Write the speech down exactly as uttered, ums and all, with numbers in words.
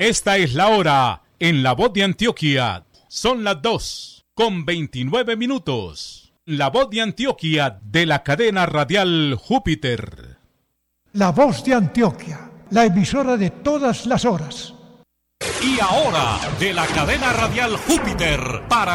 Esta es la hora en La Voz de Antioquia. Son las dos con veintinueve minutos. La Voz de Antioquia de la cadena radial Júpiter. La Voz de Antioquia, la emisora de todas las horas. Y ahora, de la cadena radial Júpiter para